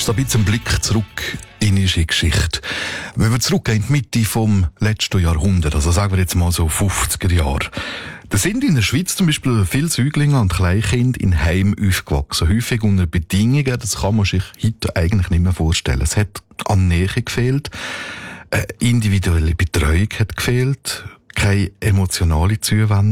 ist so ein bisschen ein Blick zurück in unsere Geschichte. Wenn wir zurückgehen in die Mitte vom letzten Jahrhundert, also sagen wir jetzt mal so 50er Jahre, da sind in der Schweiz zum Beispiel viele Säuglinge und Kleinkinder in Heimen aufgewachsen. Häufig unter Bedingungen, das kann man sich heute eigentlich nicht mehr vorstellen. Es hat an Nähe gefehlt, eine individuelle Betreuung hat gefehlt, keine emotionale Zuwendung.